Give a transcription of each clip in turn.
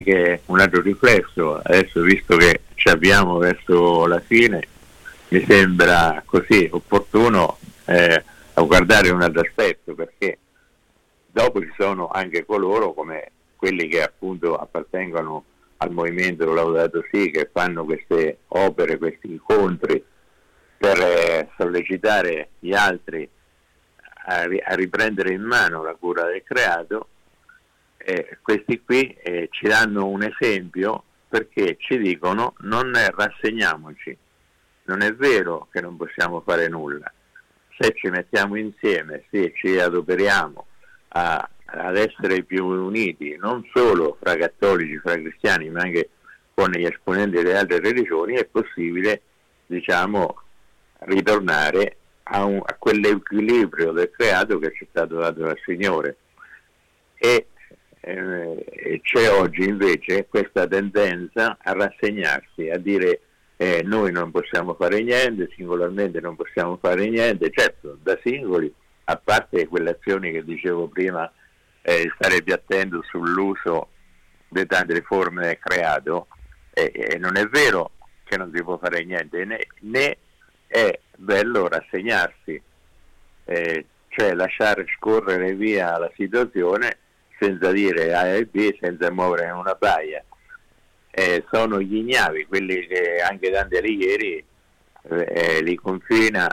anche un altro riflesso, adesso visto che ci avviamo verso la fine, mi sembra così opportuno a guardare un altro aspetto, perché dopo ci sono anche coloro come quelli che appunto appartengono al movimento Laudato Si, che fanno queste opere, questi incontri per sollecitare gli altri a riprendere in mano la cura del creato. Questi qui ci danno un esempio, perché ci dicono: non rassegniamoci, non è vero che non possiamo fare nulla, se ci mettiamo insieme, se ci adoperiamo ad essere più uniti, non solo fra cattolici, fra cristiani, ma anche con gli esponenti delle altre religioni, è possibile, diciamo, ritornare a quell'equilibrio del creato che ci è stato dato dal Signore. E c'è oggi invece questa tendenza a rassegnarsi, a dire noi non possiamo fare niente, singolarmente non possiamo fare niente. Certo, da singoli, a parte quelle azioni che dicevo prima, stare più attento sull'uso di tante forme del creato, non è vero che non si può fare niente, né è bello rassegnarsi, cioè lasciare scorrere via la situazione senza dire A e B, senza muovere in una baia. Sono gli ignavi quelli che anche Dante Alighieri li confina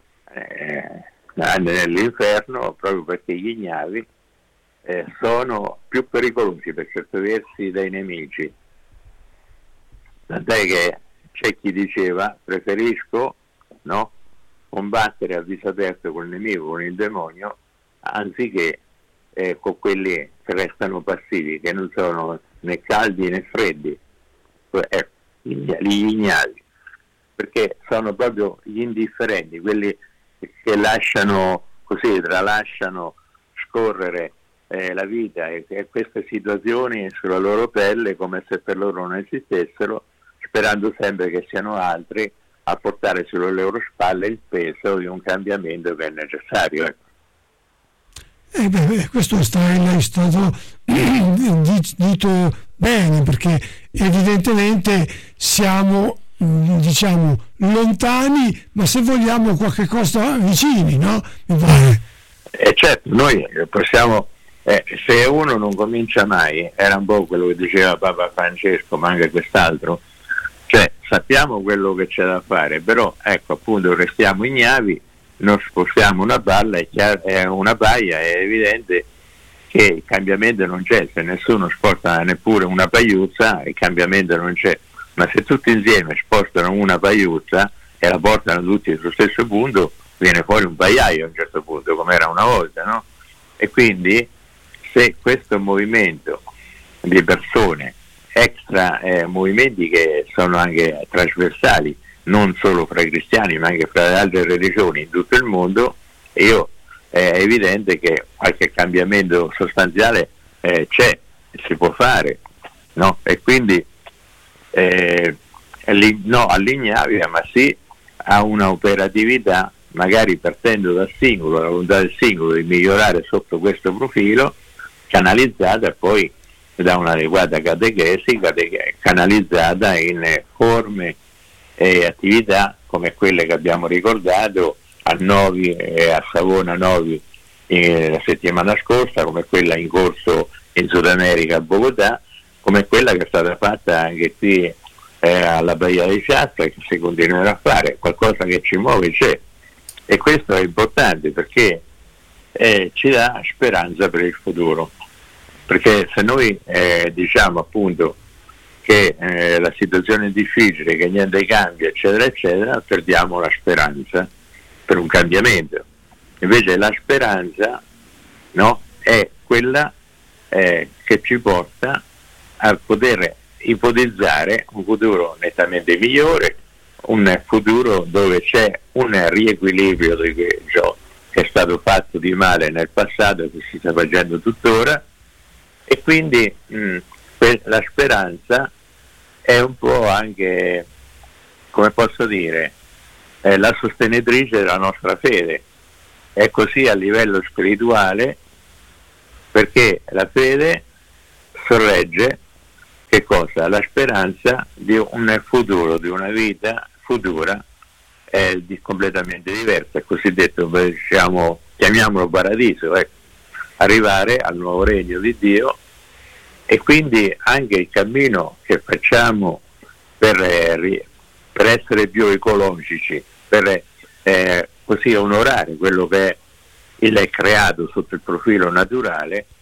nell'inferno, proprio perché gli ignavi sono più pericolosi per certi versi dai nemici. Tant'è che c'è chi diceva: preferisco, no, combattere a viso aperto col nemico, con il demonio, anziché con quelli che restano passivi, che non sono né caldi né freddi, gli ignavi, perché sono proprio gli indifferenti, quelli che lasciano così, tralasciano scorrere la vita e queste situazioni sulla loro pelle come se per loro non esistessero, sperando sempre che siano altri a portare sulle loro spalle il peso di un cambiamento che è necessario. Questo è stato dito bene, perché evidentemente siamo, diciamo, lontani, ma se vogliamo qualche cosa vicini, no? Mi pare. Certo, noi possiamo, se uno non comincia mai, era un po' quello che diceva Papa Francesco, ma anche quest'altro, cioè sappiamo quello che c'è da fare, però ecco, appunto, restiamo ignavi, non spostiamo una una paia, è evidente che il cambiamento non c'è. Se nessuno sposta neppure una pagliuzza, il cambiamento non c'è, ma se tutti insieme spostano una pagliuzza e la portano tutti sullo stesso punto, viene fuori un pagliaio a un certo punto, come era una volta, no? E quindi se questo movimento di persone, extra movimenti che sono anche trasversali, non solo fra i cristiani ma anche fra le altre religioni in tutto il mondo, è evidente che qualche cambiamento sostanziale c'è, si può fare, no? E quindi no all'ignavia, ma sì a una operatività, magari partendo dal singolo, la volontà del singolo di migliorare sotto questo profilo, canalizzata poi da un'adeguata catechesi, canalizzata in forme e attività come quelle che abbiamo ricordato a Novi e a Savona Novi la settimana scorsa, come quella in corso in Sud America a Bogotà, come quella che è stata fatta anche qui alla Baia di Chiatta, e che si continuerà a fare. Qualcosa che ci muove c'è, e questo è importante perché ci dà speranza per il futuro, perché se noi diciamo appunto che la situazione è difficile, che niente cambia, eccetera eccetera, perdiamo la speranza per un cambiamento. Invece la speranza, no, è quella che ci porta a poter ipotizzare un futuro nettamente migliore, un futuro dove c'è un riequilibrio di ciò che è stato fatto di male nel passato e che si sta facendo tuttora, e quindi la speranza è un po' anche, come posso dire, la sostenitrice della nostra fede. È così a livello spirituale, perché la fede sorregge cosa? La speranza di un futuro, di una vita futura completamente diversa, cosiddetto, chiamiamolo paradiso, ecco. Arrivare al nuovo regno di Dio, e quindi anche il cammino che facciamo per essere più ecologici, per così onorare quello che è il creato sotto il profilo naturale,